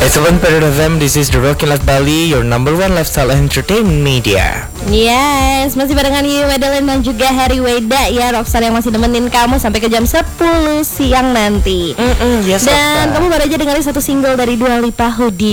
It's 1 This is the Rockin' Life Bali, your number one lifestyle entertainment media. Yes, masih barengan Yui Wedelin dan juga Harry Weda ya, Rockstar yang masih nemenin kamu sampai ke jam 10 siang nanti. Yes, dan Rockstar. kamu baru aja dengerin satu single dari Dua Lipa, Hoodie